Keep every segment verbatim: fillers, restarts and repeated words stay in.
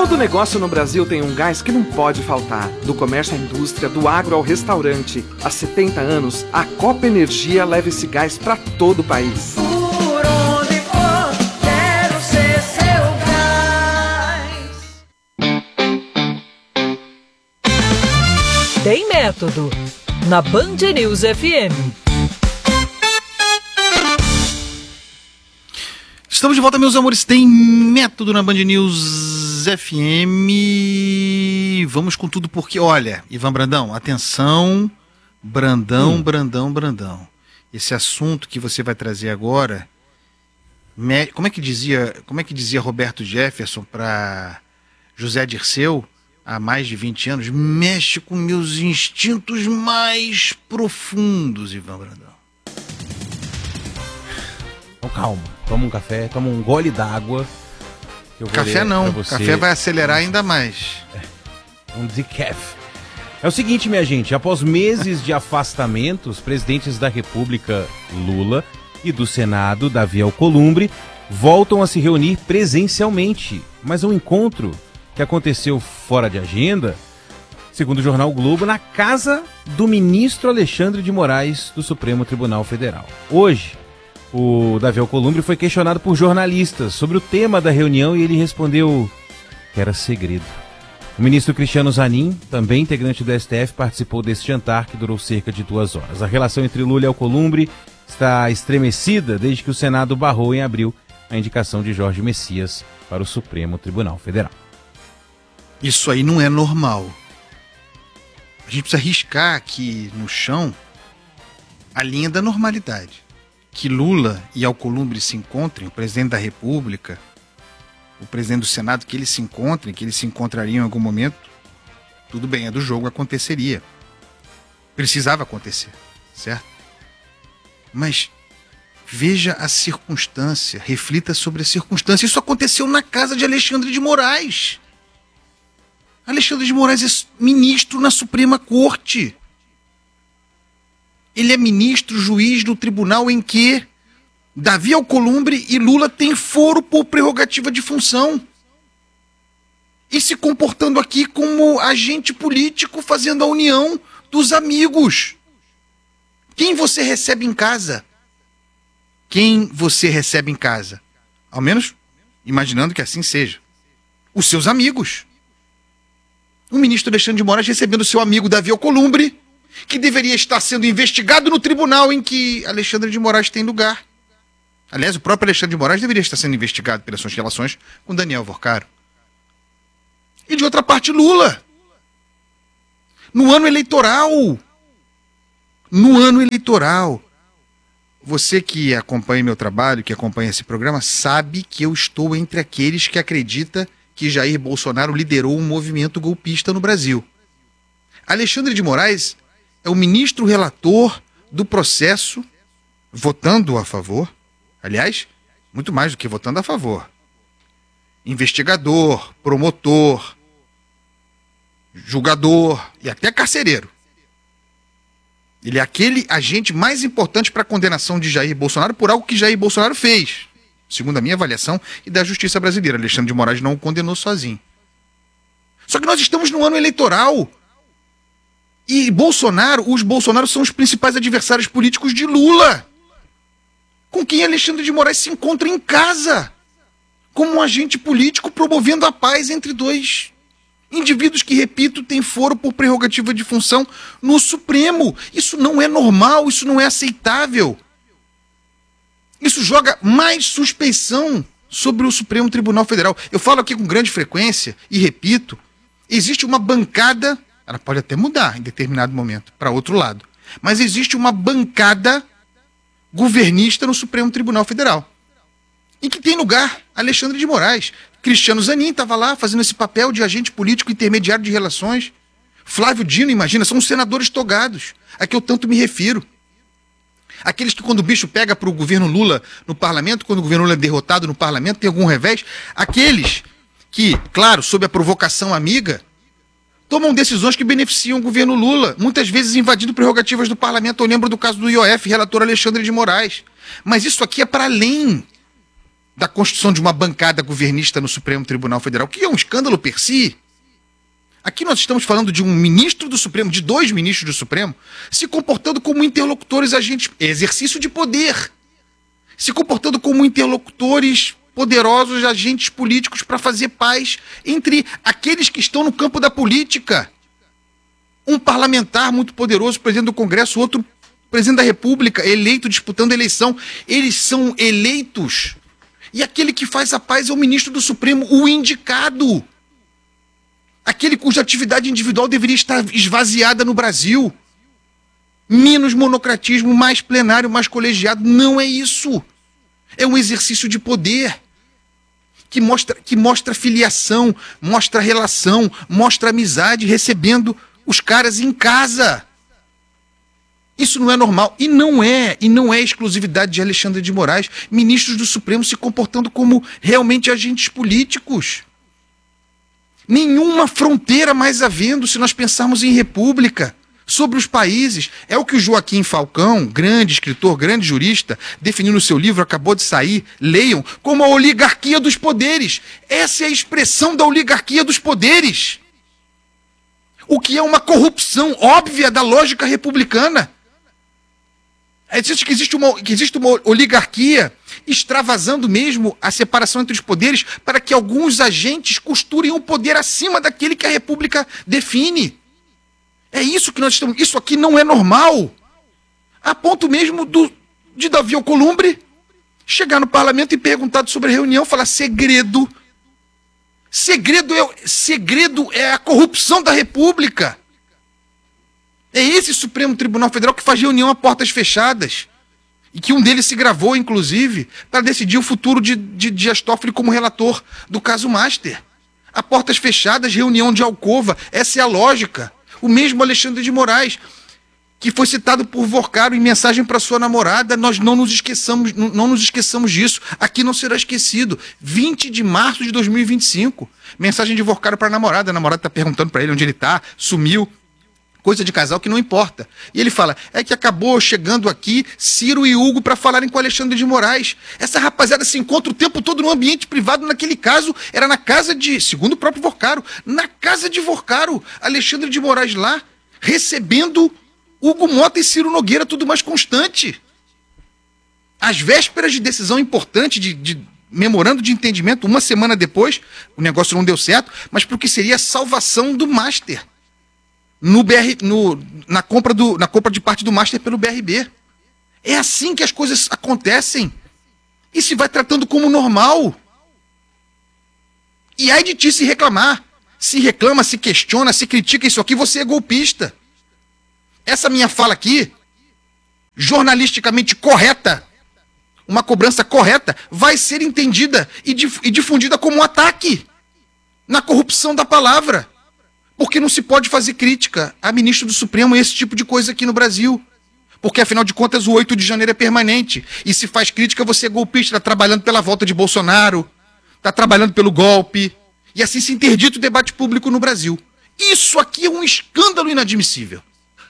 Todo negócio no Brasil tem um gás que não pode faltar. Do comércio à indústria, do agro ao restaurante. Há setenta anos, a Copa Energia leva esse gás para todo o país. Por onde for, quero ser seu gás. Tem método. Na Band News F M. Estamos de volta, meus amores. Tem método na Band News F M. Vamos com tudo porque, olha, Ivan Brandão, atenção, Brandão, hum. Brandão, Brandão. Esse assunto que você vai trazer agora, me... como é que dizia, como é que dizia Roberto Jefferson para José Dirceu há mais de vinte anos? Mexe com meus instintos mais profundos, Ivan Brandão. Então calma, toma um café, toma um gole d'água. Café não, café vai acelerar ainda mais. É um decaf. É o seguinte, minha gente, após meses de afastamento, os presidentes da República, Lula, e do Senado, Davi Alcolumbre, voltam a se reunir presencialmente. Mas um encontro que aconteceu fora de agenda, segundo o jornal Globo, na casa do ministro Alexandre de Moraes do Supremo Tribunal Federal. Hoje, o Davi Alcolumbre foi questionado por jornalistas sobre o tema da reunião e ele respondeu que era segredo. O ministro Cristiano Zanin, também integrante do S T F, participou desse jantar que durou cerca de duas horas. A relação entre Lula e Alcolumbre está estremecida desde que o Senado barrou em abril a indicação de Jorge Messias para o Supremo Tribunal Federal. Isso aí não é normal. A gente precisa riscar aqui no chão a linha da normalidade. Que Lula e Alcolumbre se encontrem, o presidente da República, o presidente do Senado, que eles se encontrem, que eles se encontrariam em algum momento, tudo bem, é do jogo, aconteceria. Precisava acontecer, certo? Mas veja a circunstância, reflita sobre a circunstância. Isso aconteceu na casa de Alexandre de Moraes. Alexandre de Moraes é ministro na Suprema Corte. Ele é ministro, juiz do tribunal em que Davi Alcolumbre e Lula têm foro por prerrogativa de função. E se comportando aqui como agente político, fazendo a união dos amigos. Quem você recebe em casa? Quem você recebe em casa? Ao menos imaginando que assim seja. Os seus amigos. O ministro Alexandre de Moraes recebendo seu amigo Davi Alcolumbre, que deveria estar sendo investigado no tribunal em que Alexandre de Moraes tem lugar. Aliás, o próprio Alexandre de Moraes deveria estar sendo investigado pelas suas relações com Daniel Vorcaro. E de outra parte, Lula. No ano eleitoral. No ano eleitoral. Você que acompanha meu trabalho, que acompanha esse programa, sabe que eu estou entre aqueles que acreditam que Jair Bolsonaro liderou um movimento golpista no Brasil. Alexandre de Moraes é o ministro relator do processo, votando a favor, aliás, muito mais do que votando a favor. Investigador, promotor, julgador e até carcereiro. Ele é aquele agente mais importante para a condenação de Jair Bolsonaro por algo que Jair Bolsonaro fez, segundo a minha avaliação e da justiça brasileira. Alexandre de Moraes não o condenou sozinho. Só que nós estamos no ano eleitoral. E Bolsonaro, os Bolsonaro são os principais adversários políticos de Lula, com quem Alexandre de Moraes se encontra em casa, como um agente político promovendo a paz entre dois indivíduos que, repito, têm foro por prerrogativa de função no Supremo. Isso não é normal, isso não é aceitável. Isso joga mais suspeição sobre o Supremo Tribunal Federal. Eu falo aqui com grande frequência e repito, existe uma bancada, ela pode até mudar em determinado momento, para outro lado, mas existe uma bancada governista no Supremo Tribunal Federal, em que tem lugar Alexandre de Moraes. Cristiano Zanin estava lá fazendo esse papel de agente político intermediário de relações. Flávio Dino, imagina, são os senadores togados, a que eu tanto me refiro. Aqueles que quando o bicho pega para o governo Lula no parlamento, quando o governo Lula é derrotado no parlamento, tem algum revés. Aqueles que, claro, sob a provocação amiga, tomam decisões que beneficiam o governo Lula, muitas vezes invadindo prerrogativas do parlamento. Eu lembro do caso do I O F, relator Alexandre de Moraes. Mas isso aqui é para além da construção de uma bancada governista no Supremo Tribunal Federal, que é um escândalo per si. Aqui nós estamos falando de um ministro do Supremo, de dois ministros do Supremo, se comportando como interlocutores, agentes, exercício de poder, se comportando como interlocutores poderosos, agentes políticos para fazer paz entre aqueles que estão no campo da política. Um parlamentar muito poderoso, presidente do Congresso, outro presidente da República, eleito, disputando a eleição. Eles são eleitos. E aquele que faz a paz é o ministro do Supremo, o indicado. Aquele cuja atividade individual deveria estar esvaziada no Brasil. Menos monocratismo, mais plenário, mais colegiado. Não é isso. É um exercício de poder que mostra, que mostra filiação, mostra relação, mostra amizade, recebendo os caras em casa. Isso não é normal. E não é, e não é exclusividade de Alexandre de Moraes. Ministros do Supremo se comportando como realmente agentes políticos. Nenhuma fronteira mais havendo se nós pensarmos em república. Sobre os países, é o que o Joaquim Falcão, grande escritor, grande jurista, definiu no seu livro, acabou de sair, leiam, como a oligarquia dos poderes. Essa é a expressão da oligarquia dos poderes. O que é uma corrupção óbvia da lógica republicana. Existe que existe uma, que existe uma oligarquia extravasando mesmo a separação entre os poderes para que alguns agentes costurem o poder acima daquele que a República define. É isso que nós estamos... Isso aqui não é normal. A ponto mesmo do, de Davi Alcolumbre chegar no parlamento e perguntar sobre a reunião, falar segredo. Segredo é, segredo é a corrupção da República. É esse Supremo Tribunal Federal que faz reunião a portas fechadas. E que um deles se gravou, inclusive, para decidir o futuro de, de Dias Toffoli como relator do caso Master. A portas fechadas, reunião de alcova. Essa é a lógica. O mesmo Alexandre de Moraes, que foi citado por Vorcaro em mensagem para sua namorada, nós não nos esqueçamos, não, não nos esqueçamos disso. Aqui não será esquecido. vinte de março de dois mil e vinte e cinco. Mensagem de Vorcaro para a namorada. A namorada está perguntando para ele onde ele está, sumiu. Coisa de casal que não importa. E ele fala, é que acabou chegando aqui Ciro e Hugo para falarem com Alexandre de Moraes. Essa rapaziada se encontra o tempo todo no ambiente privado. Naquele caso, era na casa de, segundo o próprio Vorcaro, na casa de Vorcaro, Alexandre de Moraes lá, recebendo Hugo Mota e Ciro Nogueira, tudo mais constante. Às vésperas de decisão importante, de, de memorando de entendimento, uma semana depois, o negócio não deu certo, mas porque seria a salvação do Master. No B R, no, na, compra do, na compra de parte do Master pelo B R B. É assim que as coisas acontecem. E se vai tratando como normal. E aí de ti se reclamar. Se reclama, se questiona, se critica isso aqui, você é golpista. Essa minha fala aqui, jornalisticamente correta, uma cobrança correta, vai ser entendida e, dif- e difundida como um ataque na corrupção da palavra. Porque não se pode fazer crítica a ministro do Supremo e esse tipo de coisa aqui no Brasil. Porque, afinal de contas, o oito de janeiro é permanente. E se faz crítica, você é golpista, está trabalhando pela volta de Bolsonaro, está trabalhando pelo golpe. E assim se interdita o debate público no Brasil. Isso aqui é um escândalo inadmissível.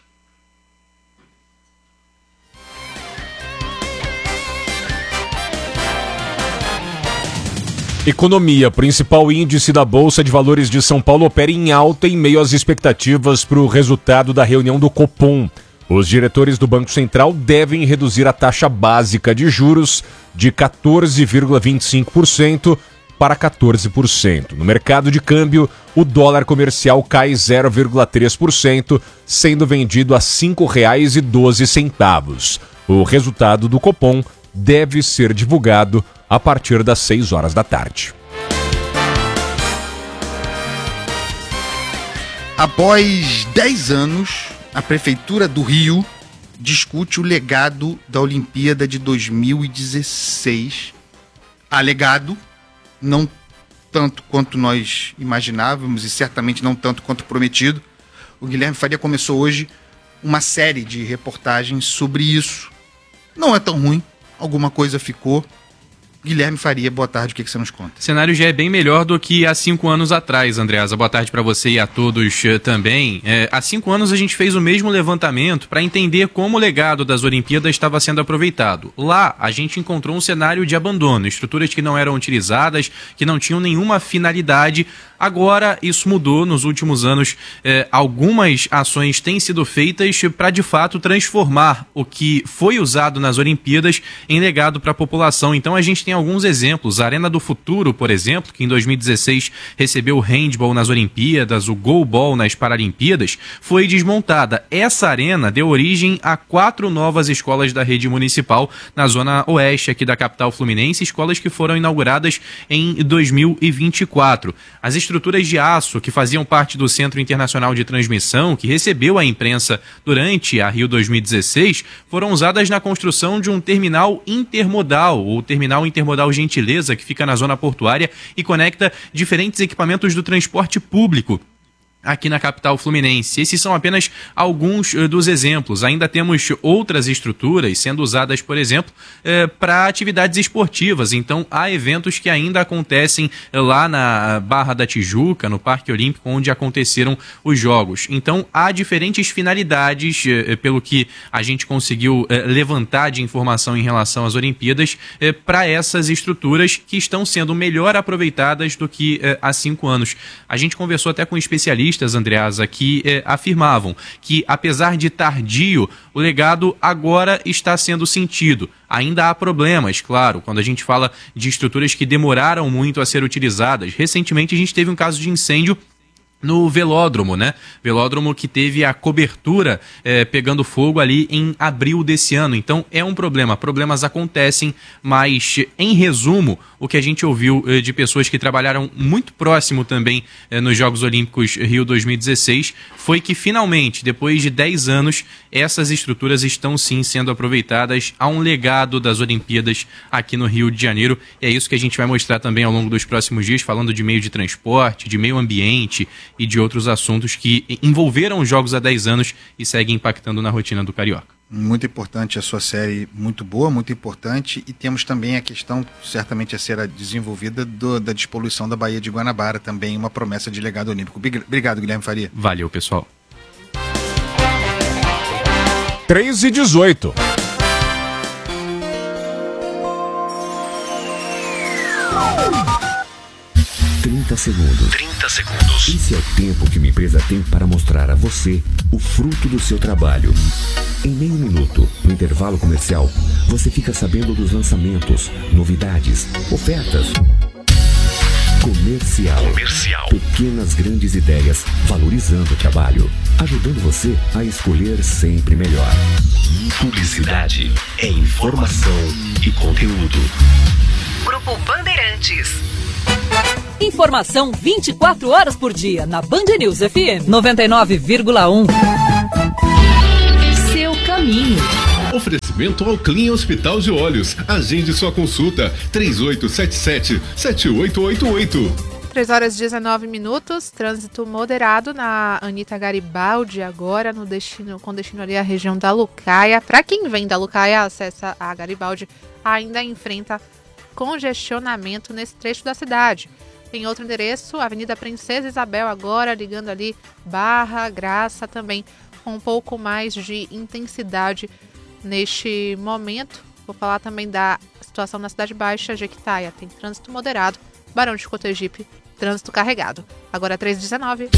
Economia, principal índice da Bolsa de Valores de São Paulo, opera em alta em meio às expectativas para o resultado da reunião do Copom. Os diretores do Banco Central devem reduzir a taxa básica de juros de quatorze vírgula vinte e cinco por cento para quatorze por cento. No mercado de câmbio, o dólar comercial cai zero vírgula três por cento, sendo vendido a cinco reais e doze centavos. O resultado do Copom deve ser divulgado a partir das seis horas da tarde. Após dez anos, a Prefeitura do Rio discute o legado da Olimpíada de dois mil e dezesseis. Alegado, não tanto quanto nós imaginávamos e certamente não tanto quanto prometido. O Guilherme Faria começou hoje uma série de reportagens sobre isso. Não é tão ruim, alguma coisa ficou. Guilherme Faria, boa tarde, o que, que você nos conta? O cenário já é bem melhor do que há cinco anos atrás, Andreasa. Boa tarde para você e a todos uh, também. É, há cinco anos a gente fez o mesmo levantamento para entender como o legado das Olimpíadas estava sendo aproveitado. Lá, a gente encontrou um cenário de abandono, estruturas que não eram utilizadas, que não tinham nenhuma finalidade. Agora, isso mudou nos últimos anos. Eh, algumas ações têm sido feitas para, de fato, transformar o que foi usado nas Olimpíadas em legado para a população. Então, a gente tem alguns exemplos. A Arena do Futuro, por exemplo, que em dois mil e dezesseis recebeu o handball nas Olimpíadas, o goalball nas Paralimpíadas, foi desmontada. Essa arena deu origem a quatro novas escolas da rede municipal na zona oeste aqui da capital fluminense, escolas que foram inauguradas em dois mil e vinte e quatro. As estruturas de aço que faziam parte do Centro Internacional de Transmissão, que recebeu a imprensa durante a Rio dois mil e dezesseis, foram usadas na construção de um terminal intermodal, o Terminal Intermodal Gentileza, que fica na zona portuária e conecta diferentes equipamentos do transporte público aqui na capital fluminense. Esses são apenas alguns uh, dos exemplos. Ainda temos outras estruturas sendo usadas, por exemplo, uh, para atividades esportivas. Então, há eventos que ainda acontecem uh, lá na Barra da Tijuca, no Parque Olímpico, onde aconteceram os Jogos. Então, há diferentes finalidades, uh, pelo que a gente conseguiu uh, levantar de informação em relação às Olimpíadas, uh, para essas estruturas que estão sendo melhor aproveitadas do que uh, há cinco anos. A gente conversou até com especialistas, Andreasa, que eh, afirmavam que, apesar de tardio, o legado agora está sendo sentido. Ainda há problemas, claro, quando a gente fala de estruturas que demoraram muito a ser utilizadas. Recentemente a gente teve um caso de incêndio no velódromo, né? Velódromo que teve a cobertura eh, pegando fogo ali em abril desse ano. Então é um problema. Problemas acontecem, mas em resumo, o que a gente ouviu eh, de pessoas que trabalharam muito próximo também eh, nos Jogos Olímpicos Rio dois mil e dezesseis foi que finalmente, depois de dez anos, essas estruturas estão sim sendo aproveitadas. Há um legado das Olimpíadas aqui no Rio de Janeiro. E é isso que a gente vai mostrar também ao longo dos próximos dias, falando de meio de transporte, de meio ambiente e de outros assuntos que envolveram os Jogos há dez anos e seguem impactando na rotina do carioca. Muito importante a sua série, muito boa, muito importante, e temos também a questão, certamente a ser desenvolvida, do, da despoluição da Baía de Guanabara, também uma promessa de legado olímpico. Obrigado, Guilherme Faria. Valeu, pessoal. três e dezoito. trinta segundos. trinta segundos. Esse é o tempo que uma empresa tem para mostrar a você o fruto do seu trabalho. Em meio minuto, no intervalo comercial, você fica sabendo dos lançamentos, novidades, ofertas. Comercial. Comercial. Pequenas grandes ideias, valorizando o trabalho, ajudando você a escolher sempre melhor. Publicidade é informação e conteúdo. Grupo Bandeirantes. Informação vinte e quatro horas por dia na Band News F M noventa e nove vírgula um. Seu caminho. Oferecimento ao Clean Hospital de Olhos. Agende sua consulta. três oito sete sete, sete oito oito oito. três horas e dezenove minutos. Trânsito moderado na Anita Garibaldi agora, no destino, com destino ali à região da Lucaia. Para quem vem da Lucaia, acessa a Garibaldi, ainda enfrenta congestionamento nesse trecho da cidade. Em outro endereço, Avenida Princesa Isabel agora, ligando ali Barra, Graça, também com um pouco mais de intensidade neste momento. Vou falar também da situação na Cidade Baixa, Jequitaia, tem trânsito moderado, Barão de Cotegipe, trânsito carregado. Agora três e dezenove.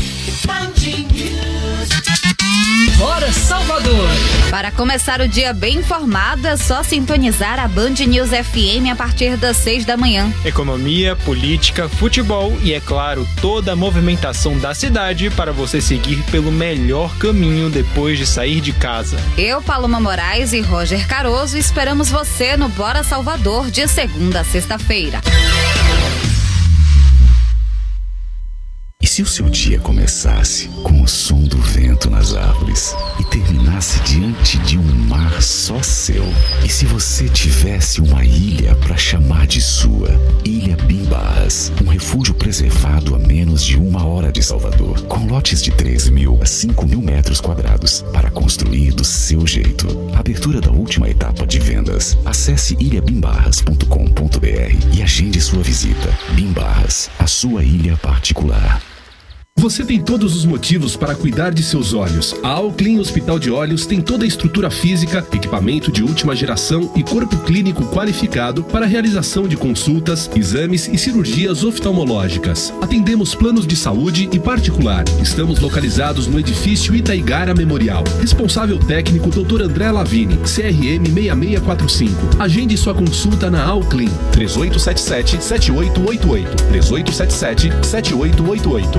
Bora, Salvador! Para começar o dia bem informado, é só sintonizar a Band News F M a partir das seis da manhã. Economia, política, futebol e, é claro, toda a movimentação da cidade para você seguir pelo melhor caminho depois de sair de casa. Eu, Paloma Moraes e Roger Caroso esperamos você no Bora Salvador de segunda a sexta-feira. E se se o seu dia começasse com o som do vento nas árvores e terminasse diante de um mar só seu? E se você tivesse uma ilha para chamar de sua? Ilha Bimbarras, um refúgio preservado a menos de uma hora de Salvador, com lotes de três mil a cinco mil metros quadrados para construir do seu jeito. Abertura da última etapa de vendas. Acesse ilha bimbarras ponto com ponto b r e agende sua visita. Bimbarras, a sua ilha particular. Você tem todos os motivos para cuidar de seus olhos. A Alclin Hospital de Olhos tem toda a estrutura física, equipamento de última geração e corpo clínico qualificado para a realização de consultas, exames e cirurgias oftalmológicas. Atendemos planos de saúde e particular. Estamos localizados no edifício Itaigara Memorial. Responsável técnico doutor André Lavini, C R M seis seis quatro cinco. Agende sua consulta na Alclin. três oito sete sete, sete oito oito oito. três oito sete sete, sete oito oito oito.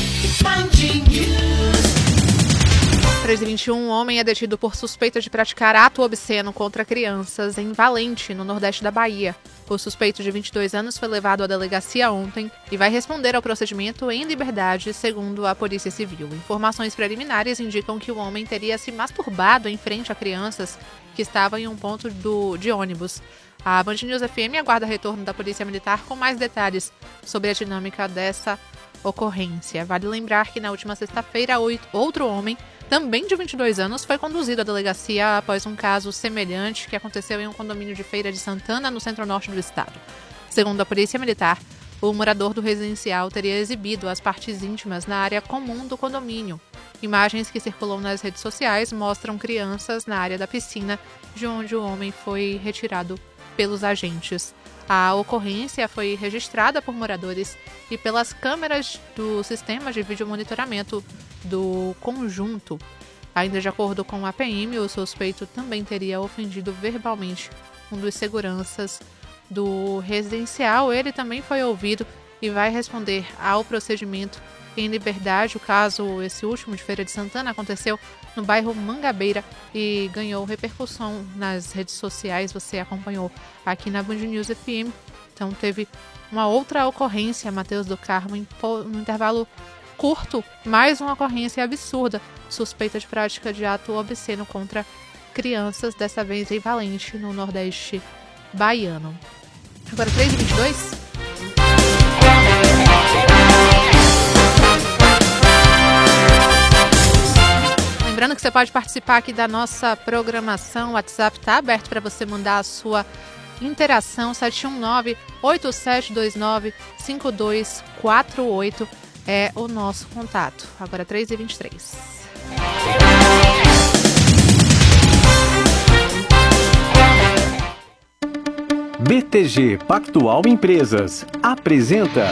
três e vinte e um, um homem é detido por suspeita de praticar ato obsceno contra crianças em Valente, no nordeste da Bahia. O suspeito de vinte e dois anos foi levado à delegacia ontem e vai responder ao procedimento em liberdade, segundo a Polícia Civil. Informações preliminares indicam que o homem teria se masturbado em frente a crianças que estavam em um ponto do, de ônibus. A Band News F M aguarda retorno da Polícia Militar com mais detalhes sobre a dinâmica dessa ocorrência. Vale lembrar que na última sexta-feira, outro homem, também de vinte e dois anos, foi conduzido à delegacia após um caso semelhante que aconteceu em um condomínio de Feira de Santana, no centro-norte do estado. Segundo a Polícia Militar, o morador do residencial teria exibido as partes íntimas na área comum do condomínio. Imagens que circulam nas redes sociais mostram crianças na área da piscina, de onde o homem foi retirado pelos agentes. A ocorrência foi registrada por moradores e pelas câmeras do sistema de videomonitoramento do conjunto. Ainda de acordo com a P M, o suspeito também teria ofendido verbalmente um dos seguranças do residencial. Ele também foi ouvido e vai responder ao procedimento em liberdade. O caso, esse último de Feira de Santana, aconteceu no bairro Mangabeira e ganhou repercussão nas redes sociais. Você acompanhou aqui na Band News F M. Então teve uma outra ocorrência, Mateus do Carmo, em um intervalo curto, mais uma ocorrência absurda, suspeita de prática de ato obsceno contra crianças, dessa vez em Valente, no nordeste baiano. Agora três e vinte e dois. Lembrando que você pode participar aqui da nossa programação. O WhatsApp está aberto para você mandar a sua interação. sete um nove, oito sete dois nove, cinco dois quatro oito é o nosso contato. Agora três e vinte e três. B T G Pactual Empresas apresenta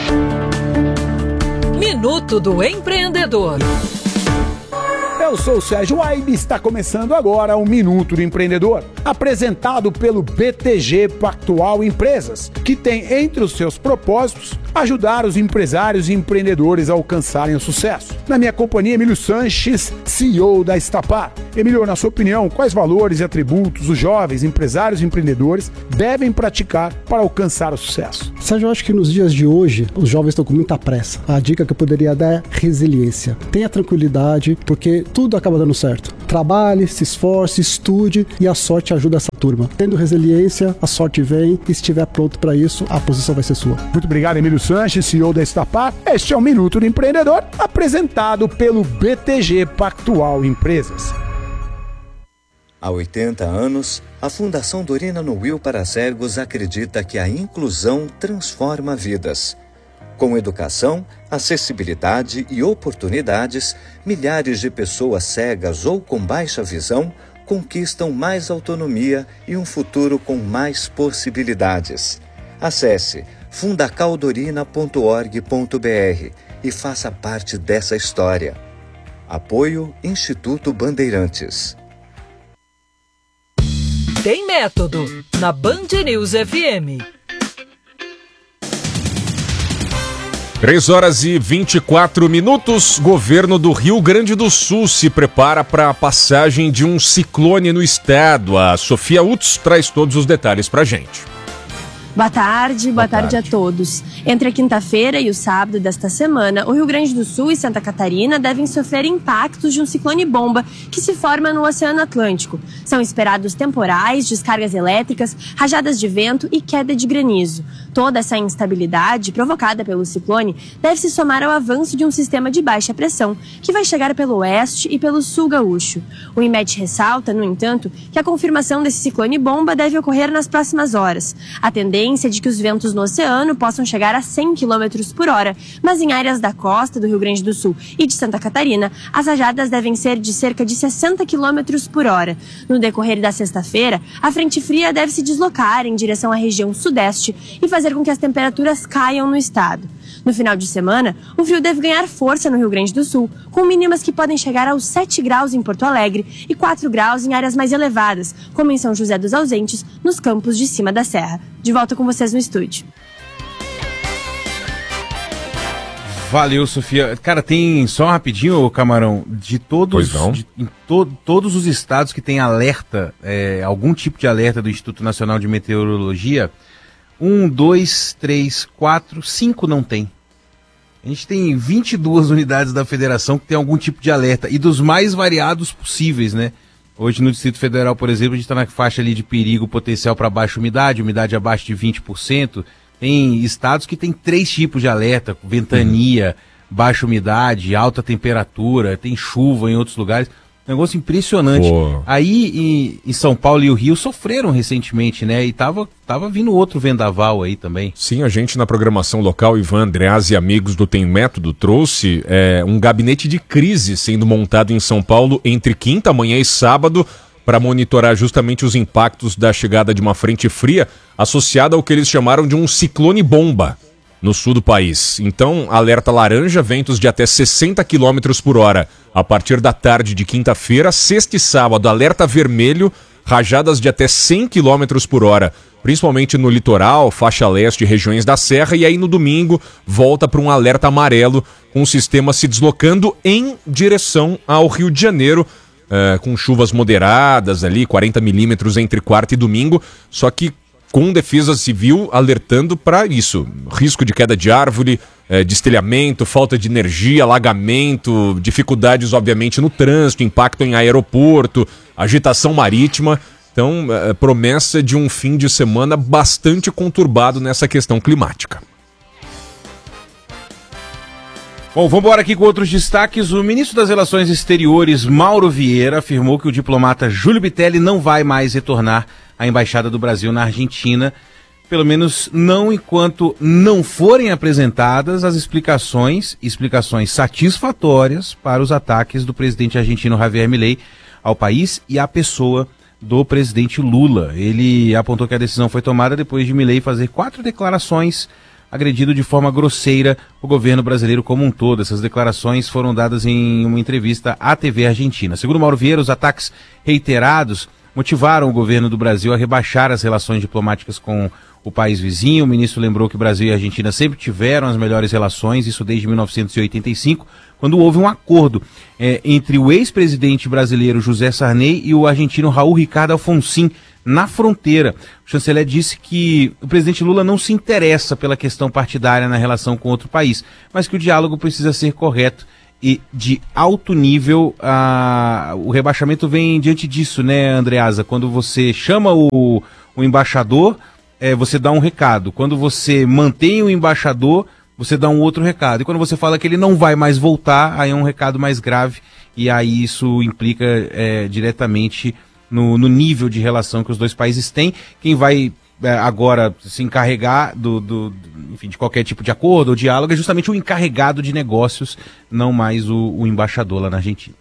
Minuto do Empreendedor. Eu sou o Sérgio Aibe e está começando agora o Minuto do Empreendedor, apresentado pelo B T G Pactual Empresas, que tem entre os seus propósitos ajudar os empresários e empreendedores a alcançarem o sucesso. Na minha companhia, Emílio Sanches, C E O da Estapar. Emílio, na sua opinião, quais valores e atributos os jovens empresários e empreendedores devem praticar para alcançar o sucesso? Sérgio, eu acho que nos dias de hoje, os jovens estão com muita pressa. A dica que eu poderia dar é resiliência. Tenha tranquilidade, porque tudo acaba dando certo. Trabalhe, se esforce, estude e a sorte ajuda essa turma. Tendo resiliência, a sorte vem e se estiver pronto para isso, a posição vai ser sua. Muito obrigado, Emílio Sanches, C E O da Estapar. Este é o Minuto do Empreendedor, apresentado pelo B T G Pactual Empresas. Há oitenta anos, a Fundação Dorina Noil para Cegos acredita que a inclusão transforma vidas. Com educação, acessibilidade e oportunidades, milhares de pessoas cegas ou com baixa visão conquistam mais autonomia e um futuro com mais possibilidades. Acesse fundacaldorina ponto org ponto b r e faça parte dessa história. Apoio Instituto Bandeirantes. Tem método na Band News F M. três horas e vinte e quatro minutos. Governo do Rio Grande do Sul se prepara para a passagem de um ciclone no estado. A Sofia Utz traz todos os detalhes pra gente. Boa tarde, boa, Boa tarde. tarde a todos. Entre a quinta-feira e o sábado desta semana, o Rio Grande do Sul e Santa Catarina devem sofrer impactos de um ciclone-bomba que se forma no Oceano Atlântico. São esperados temporais, descargas elétricas, rajadas de vento e queda de granizo. Toda essa instabilidade provocada pelo ciclone deve se somar ao avanço de um sistema de baixa pressão, que vai chegar pelo oeste e pelo sul gaúcho. O INMET ressalta, no entanto, que a confirmação desse ciclone-bomba deve ocorrer nas próximas horas. A tendência de que os ventos no oceano possam chegar a cem quilômetros por hora, mas em áreas da costa do Rio Grande do Sul e de Santa Catarina, as rajadas devem ser de cerca de sessenta quilômetros por hora. No decorrer da sexta-feira, a frente fria deve se deslocar em direção à região sudeste e fazer com que as temperaturas caiam no estado. No final de semana, o frio deve ganhar força no Rio Grande do Sul, com mínimas que podem chegar aos sete graus em Porto Alegre e quatro graus em áreas mais elevadas, como em São José dos Ausentes, nos campos de cima da serra. De volta com vocês no estúdio. Valeu, Sofia. Cara, tem só rapidinho, Camarão, de todos, de, em to, todos os estados que tem alerta, é, algum tipo de alerta do Instituto Nacional de Meteorologia, um, dois, três, quatro, cinco não tem. A gente tem vinte e duas unidades da federação que tem algum tipo de alerta, e dos mais variados possíveis, né? Hoje no Distrito Federal, por exemplo, a gente está na faixa ali de perigo potencial para baixa umidade, umidade abaixo de vinte por cento. Tem estados que tem três tipos de alerta: ventania, uhum. baixa umidade, alta temperatura, tem chuva em outros lugares. Negócio impressionante. Pô. Aí em, em São Paulo e o Rio sofreram recentemente, né? E tava, tava vindo outro vendaval aí também. Sim, a gente na programação local, Ivan Andreas e amigos do Tem Método, trouxe é, um gabinete de crise sendo montado em São Paulo entre quinta, amanhã e sábado para monitorar justamente os impactos da chegada de uma frente fria associada ao que eles chamaram de um ciclone-bomba no sul do país. Então, alerta laranja, ventos de até sessenta quilômetros por hora a partir da tarde de quinta-feira. Sexta e sábado, alerta vermelho, rajadas de até cem quilômetros por hora, principalmente no litoral, faixa leste e regiões da serra. E aí no domingo, volta para um alerta amarelo, com o sistema se deslocando em direção ao Rio de Janeiro, uh, com chuvas moderadas ali, quarenta milímetros entre quarta e domingo, só que com defesa civil alertando para isso: risco de queda de árvore, eh, destelhamento, falta de energia, alagamento, dificuldades obviamente no trânsito, impacto em aeroporto, agitação marítima. Então, eh, promessa de um fim de semana bastante conturbado nessa questão climática. Bom, vamos embora aqui com outros destaques. O ministro das Relações Exteriores, Mauro Vieira, afirmou que o diplomata Júlio Bitelli não vai mais retornar à Embaixada do Brasil na Argentina, pelo menos não enquanto não forem apresentadas as explicações, explicações satisfatórias para os ataques do presidente argentino Javier Milei ao país e à pessoa do presidente Lula. Ele apontou que a decisão foi tomada depois de Milei fazer quatro declarações agredido de forma grosseira o governo brasileiro como um todo. Essas declarações foram dadas em uma entrevista à T V argentina. Segundo Mauro Vieira, os ataques reiterados motivaram o governo do Brasil a rebaixar as relações diplomáticas com o país vizinho. O ministro lembrou que o Brasil e a Argentina sempre tiveram as melhores relações, isso desde mil novecentos e oitenta e cinco, quando houve um acordo é, entre o ex-presidente brasileiro José Sarney e o argentino Raul Ricardo Alfonsín, na fronteira. O chanceler disse que o presidente Lula não se interessa pela questão partidária na relação com outro país, mas que o diálogo precisa ser correto e de alto nível. Ah, o rebaixamento vem diante disso, né, Andreasa? Quando você chama o, o embaixador, é, você dá um recado. Quando você mantém o embaixador, você dá um outro recado. E quando você fala que ele não vai mais voltar, aí é um recado mais grave, e aí isso implica é, diretamente no, no nível de relação que os dois países têm. Quem vai é, agora se encarregar do, do, do, enfim, de qualquer tipo de acordo ou diálogo é justamente o encarregado de negócios, não mais o, o embaixador lá na Argentina.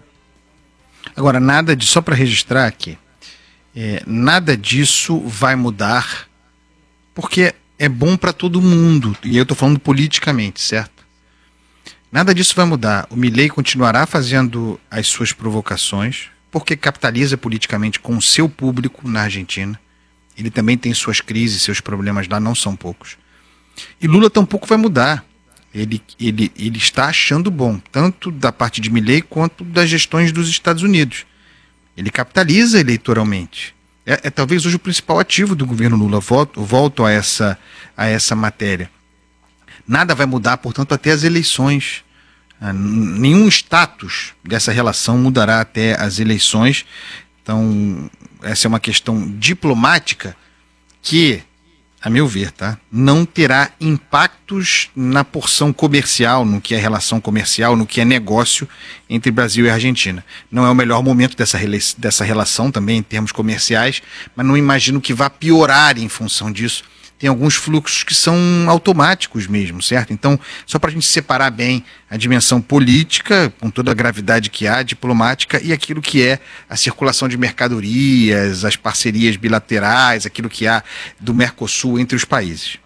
Agora, nada de, só para registrar aqui, é, nada disso vai mudar, porque é bom para todo mundo, e eu estou falando politicamente, certo? Nada disso vai mudar. O Milei continuará fazendo as suas provocações, porque capitaliza politicamente com o seu público na Argentina. Ele também tem suas crises, seus problemas lá, não são poucos. E Lula tampouco vai mudar. Ele, ele, ele está achando bom, tanto da parte de Milei quanto das gestões dos Estados Unidos. Ele capitaliza eleitoralmente. é, é talvez hoje o principal ativo do governo Lula. Volto, volto a, essa, a essa matéria. Nada vai mudar, portanto, até as eleições. Ah, nenhum status dessa relação mudará até as eleições. Então, essa é uma questão diplomática que, a meu ver, tá, não terá impactos na porção comercial, no que é relação comercial, no que é negócio entre Brasil e Argentina. Não é o melhor momento dessa, dessa relação também em termos comerciais, mas não imagino que vá piorar em função disso. Tem alguns fluxos que são automáticos mesmo, certo? Então, só para a gente separar bem a dimensão política, com toda a gravidade que há, diplomática, e aquilo que é a circulação de mercadorias, as parcerias bilaterais, aquilo que há do Mercosul entre os países.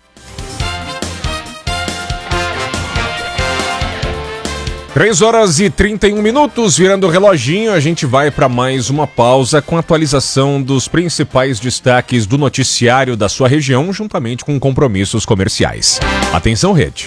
três horas e trinta e um minutos, virando o reloginho, a gente vai para mais uma pausa com atualização dos principais destaques do noticiário da sua região, juntamente com compromissos comerciais. Atenção, rede.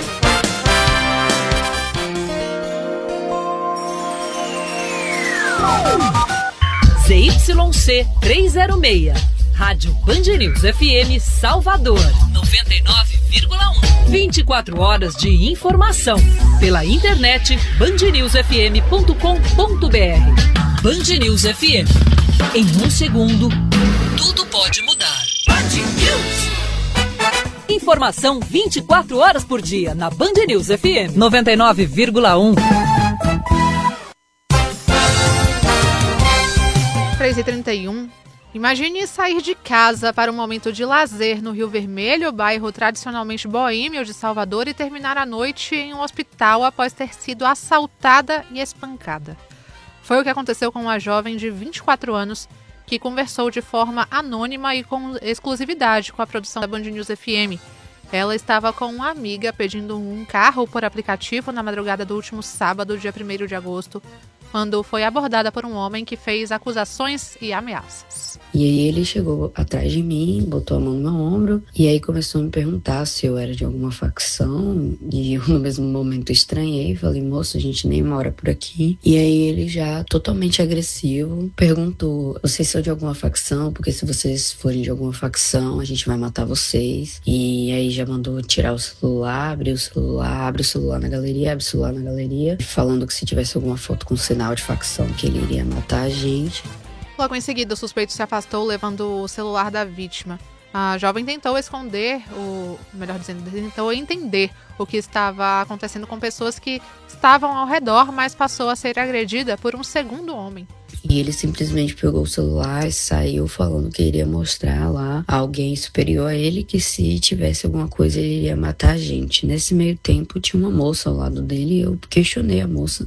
Z Y C trezentos e seis, Rádio Band News F M Salvador, noventa e nove vírgula um. vinte e quatro horas de informação pela internet band news f m ponto com ponto b r. Band News F M. Em um segundo, tudo pode mudar. Band News. Informação vinte e quatro horas por dia na Band News F M noventa e nove vírgula um. três e trinta e um. Imagine sair de casa para um momento de lazer no Rio Vermelho, bairro tradicionalmente boêmio de Salvador, e terminar a noite em um hospital após ter sido assaltada e espancada. Foi o que aconteceu com uma jovem de vinte e quatro anos que conversou de forma anônima e com exclusividade com a produção da Band News F M. Ela estava com uma amiga pedindo um carro por aplicativo na madrugada do último sábado, dia primeiro de agosto, quando foi abordada por um homem que fez acusações e ameaças. E aí ele chegou atrás de mim, botou a mão no meu ombro e aí começou a me perguntar se eu era de alguma facção, e eu no mesmo momento estranhei, falei, moço, a gente nem mora por aqui. E aí ele já totalmente agressivo perguntou, vocês são de alguma facção? Porque se vocês forem de alguma facção, a gente vai matar vocês. E aí já mandou tirar o celular, abrir o celular, abre o celular na galeria, abre o celular na galeria, falando que se tivesse alguma foto com sinal de facção que ele iria matar a gente. Logo em seguida, o suspeito se afastou levando o celular da vítima. A jovem tentou esconder, o, melhor dizendo, tentou entender o que estava acontecendo com pessoas que estavam ao redor, mas passou a ser agredida por um segundo homem. E ele simplesmente pegou o celular e saiu falando que iria mostrar lá a alguém superior a ele que se tivesse alguma coisa ele iria matar a gente. Nesse meio tempo tinha uma moça ao lado dele e eu questionei a moça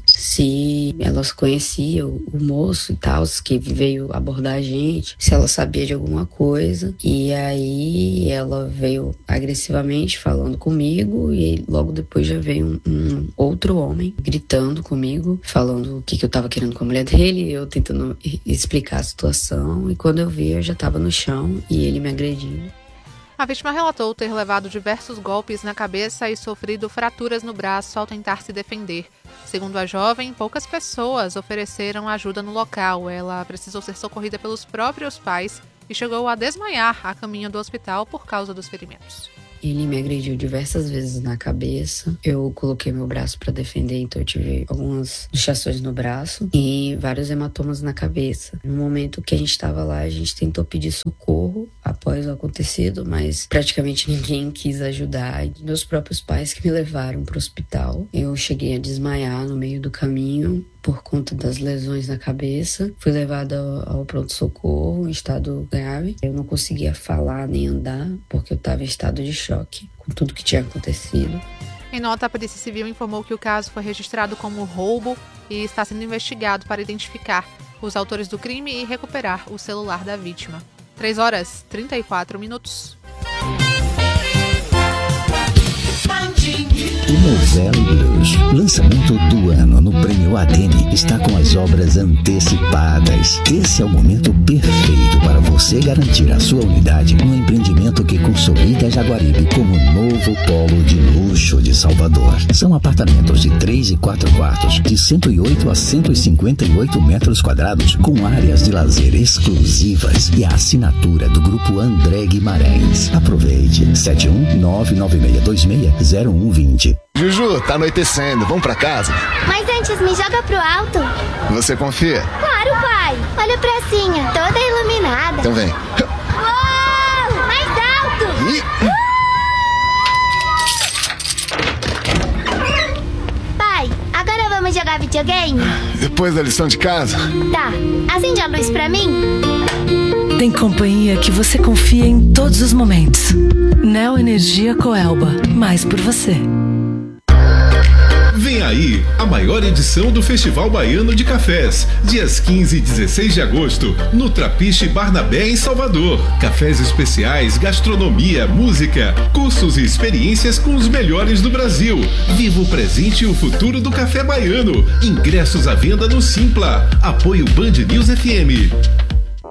se ela conhecia o, o moço e tal, que veio abordar a gente, se ela sabia de alguma coisa. E aí ela veio agressivamente falando comigo e logo depois já veio um, um outro homem gritando comigo, falando o que, que eu tava querendo com a mulher dele, eu tentando explicar a situação, e quando eu vi eu já estava no chão e ele me agredindo. A vítima relatou ter levado diversos golpes na cabeça e sofrido fraturas no braço ao tentar se defender. Segundo a jovem, poucas pessoas ofereceram ajuda no local. Ela precisou ser socorrida pelos próprios pais e chegou a desmaiar a caminho do hospital por causa dos ferimentos. Ele me agrediu diversas vezes na cabeça. Eu coloquei meu braço para defender, então eu tive algumas luxações no braço e vários hematomas na cabeça. No momento que a gente estava lá, a gente tentou pedir socorro após o acontecido, mas praticamente ninguém quis ajudar. Meus próprios pais que me levaram para o hospital. Eu cheguei a desmaiar no meio do caminho por conta das lesões na cabeça. Fui levada ao, ao pronto-socorro em estado grave. Eu não conseguia falar nem andar porque eu estava em estado de choque com tudo que tinha acontecido. Em nota, a Polícia Civil informou que o caso foi registrado como roubo e está sendo investigado para identificar os autores do crime e recuperar o celular da vítima. três horas e trinta e quatro minutos. O Valley Blues. Lançamento do ano no Prêmio Adene está com as obras antecipadas. Esse é o momento perfeito para você garantir a sua unidade no empreendimento que consolida Jaguaribe como novo polo de luxo de Salvador. São apartamentos de três e quatro quartos, de cento e oito a cento e cinquenta e oito metros quadrados, com áreas de lazer exclusivas e a assinatura do Grupo André Guimarães. Aproveite. sete um nove nove seis dois seis zero um dois zero. Juju, tá anoitecendo, vamos pra casa? Mas antes me joga pro alto. Você confia? Claro, pai. Olha a pracinha, toda iluminada. Então vem. Uou! Mais alto! Ih! Pai, agora vamos jogar videogame? Depois da lição de casa? Tá. Acende a luz pra mim. Tem companhia que você confia em todos os momentos. Neo Energia Coelba. Mais por você. Vem aí a maior edição do Festival Baiano de Cafés, dias quinze e dezesseis de agosto, no Trapiche Barnabé, em Salvador. Cafés especiais, gastronomia, música, cursos e experiências com os melhores do Brasil. Viva o presente e o futuro do café baiano. Ingressos à venda no Simpla. Apoio Band News F M.